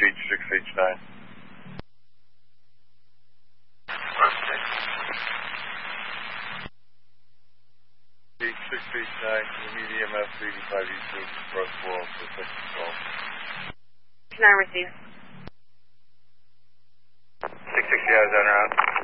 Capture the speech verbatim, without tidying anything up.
H six H nine. H six H nine, can you meet E M S eighty-five East Loop, across wall, for second call. H nine received. six sixty, I was on route.